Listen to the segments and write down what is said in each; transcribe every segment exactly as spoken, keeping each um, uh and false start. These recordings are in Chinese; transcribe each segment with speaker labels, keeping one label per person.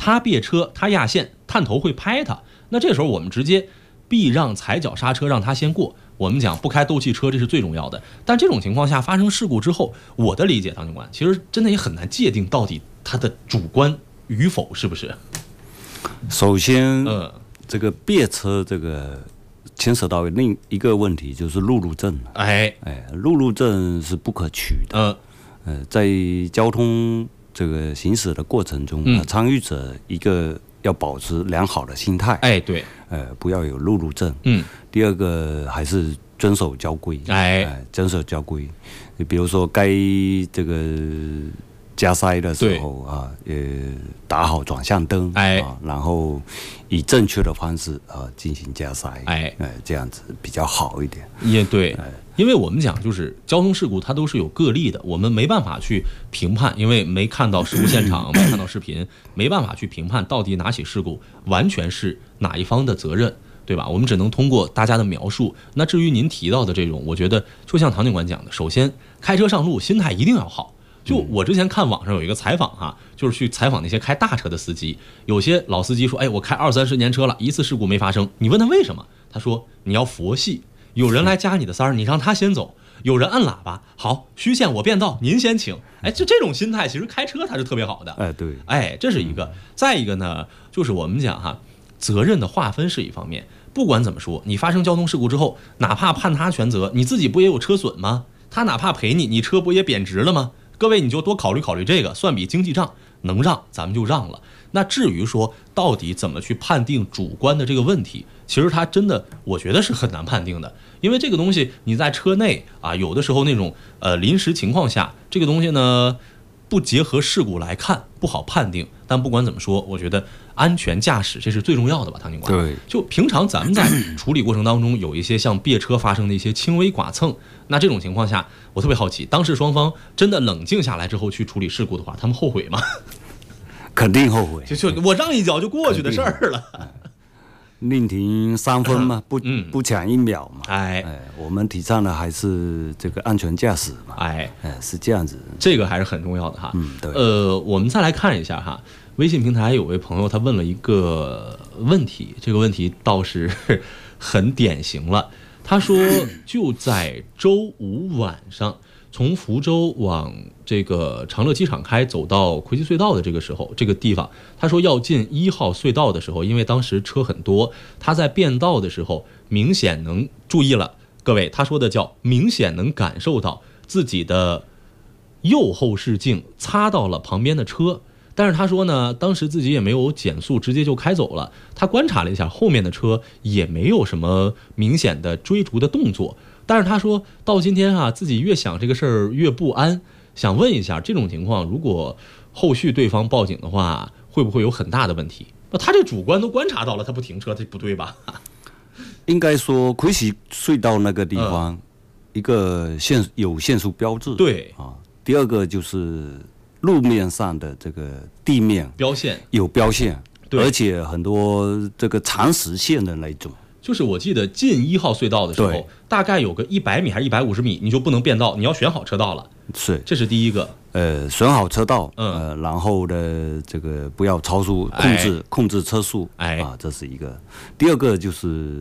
Speaker 1: 他别车，他压线，探头会拍他，那这时候我们直接避让踩脚刹车，让他先过。我们讲不开斗气车，这是最重要的。但这种情况下发生事故之后，我的理解，唐警官其实真的也很难界定到底他的主观与否，是不是？
Speaker 2: 首先，
Speaker 1: 嗯，
Speaker 2: 这个别车这个牵扯到另一个问题，就是路怒症。
Speaker 1: 哎
Speaker 2: 哎，路怒症是不可取的。
Speaker 1: 嗯，
Speaker 2: 呃，在交通这个行驶的过程中，
Speaker 1: 嗯、
Speaker 2: 参与者一个要保持良好的心态。
Speaker 1: 哎，对，
Speaker 2: 呃，不要有路怒症。
Speaker 1: 嗯。
Speaker 2: 第二个还是遵守交规。
Speaker 1: 哎，
Speaker 2: 呃、遵守交规。你比如说该这个加塞的时候啊，呃，打好转向灯。
Speaker 1: 哎、
Speaker 2: 啊，然后以正确的方式啊进行加塞。
Speaker 1: 哎，
Speaker 2: 呃，这样子比较好一点。
Speaker 1: 也对。哎，因为我们讲就是交通事故它都是有个例的，我们没办法去评判，因为没看到事故现场，没看到视频，没办法去评判到底哪起事故完全是哪一方的责任，对吧？我们只能通过大家的描述。那至于您提到的这种，我觉得就像唐警官讲的，首先开车上路心态一定要好。就我之前看网上有一个采访哈，就是去采访那些开大车的司机，有些老司机说，哎，我开二三十年车了，一次事故没发生。你问他为什么？他说你要佛系。有人来加你的塞儿，你让他先走；有人按喇叭，好，虚线我变道，您先请。哎，就这种心态，其实开车它是特别好的。
Speaker 2: 哎，对，
Speaker 1: 哎，这是一个。再一个呢，就是我们讲哈，责任的划分是一方面。不管怎么说，你发生交通事故之后，哪怕判他全责，你自己不也有车损吗？他哪怕赔你，你车不也贬值了吗？各位，你就多考虑考虑这个，算笔经济账，能让咱们就让了。那至于说到底怎么去判定主观的这个问题，其实它真的我觉得是很难判定的，因为这个东西你在车内啊，有的时候那种呃临时情况下，这个东西呢不结合事故来看不好判定。但不管怎么说，我觉得安全驾驶这是最重要的吧，唐警官。
Speaker 2: 对，
Speaker 1: 就平常咱们在处理过程当中有一些像别车发生的一些轻微剐蹭，那这种情况下，我特别好奇，当事双方真的冷静下来之后去处理事故的话，他们后悔吗？
Speaker 2: 肯定后悔。
Speaker 1: 就就我让一脚就过去的事儿了。
Speaker 2: 宁停三分嘛，不不抢一秒嘛。
Speaker 1: 哎
Speaker 2: 哎，我们提倡的还是这个安全驾驶嘛。
Speaker 1: 哎
Speaker 2: 哎，是这样子，
Speaker 1: 这个还是很重要的哈。
Speaker 2: 嗯，对。
Speaker 1: 呃，我们再来看一下哈，微信平台有位朋友他问了一个问题，这个问题倒是很典型了。他说，就在周五晚上，从福州往这个长乐机场开，走到魁溪隧道的这个时候，这个地方，他说要进一号隧道的时候，因为当时车很多，他在变道的时候明显能注意了，各位，他说的叫明显能感受到自己的右后视镜擦到了旁边的车。但是他说呢，当时自己也没有减速，直接就开走了。他观察了一下后面的车，也没有什么明显的追逐的动作。但是他说到今天啊，自己越想这个事儿越不安，想问一下，这种情况如果后续对方报警的话，会不会有很大的问题？那他这主观都观察到了，他不停车，这不对吧？
Speaker 2: 应该说魁溪隧道那个地方，嗯、一个限有限速标志，
Speaker 1: 对
Speaker 2: 啊。第二个就是路面上的这个地面
Speaker 1: 标线
Speaker 2: 有标线，而且很多这个长实线的那种。
Speaker 1: 就是我记得进一号隧道的时候，大概有个一百米还是一百五十米，你就不能变道，你要选好车道了。
Speaker 2: 是，
Speaker 1: 这是第一个。
Speaker 2: 呃，选好车道，
Speaker 1: 嗯，
Speaker 2: 呃，然后呢，这个不要超速，控制、哎、控制车速，
Speaker 1: 哎
Speaker 2: 啊，这是一个。第二个就是，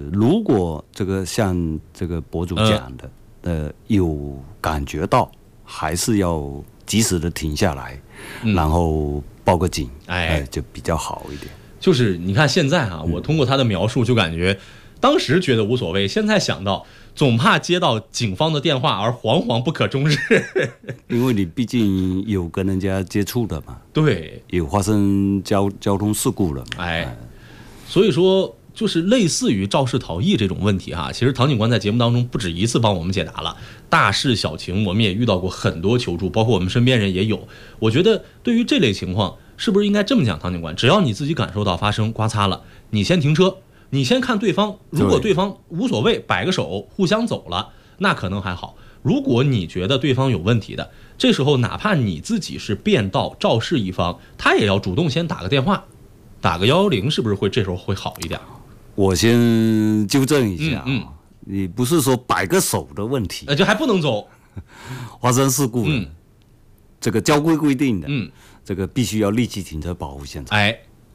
Speaker 2: 如果这个像这个博主讲的，嗯、呃，有感觉到，还是要及时的停下来，嗯、然后报个警，
Speaker 1: 哎、
Speaker 2: 呃，就比较好一点。
Speaker 1: 就是你看现在啊，我通过他的描述就感觉。当时觉得无所谓，现在想到总怕接到警方的电话而惶惶不可终日。
Speaker 2: 因为你毕竟有跟人家接触的嘛，
Speaker 1: 对，
Speaker 2: 有发生交交通事故了嘛，
Speaker 1: 哎，哎所以说就是类似于肇事逃逸这种问题哈，其实唐警官在节目当中不止一次帮我们解答了，大事小情我们也遇到过很多求助，包括我们身边人也有。我觉得对于这类情况，是不是应该这么讲，唐警官？只要你自己感受到发生刮擦了，你先停车。你先看对方，如果对方无所谓，摆个手，互相走了，那可能还好。如果你觉得对方有问题的，这时候哪怕你自己是变道肇事一方，他也要主动先打个电话，打个幺幺零，是不是会这时候会好一点？
Speaker 2: 我先纠正一下，
Speaker 1: 嗯，嗯
Speaker 2: 你不是说摆个手的问题，
Speaker 1: 呃，就还不能走，
Speaker 2: 发生事故了，
Speaker 1: 嗯，
Speaker 2: 这个交规规定的，
Speaker 1: 嗯，
Speaker 2: 这个必须要立即停车保护现场，
Speaker 1: 哎。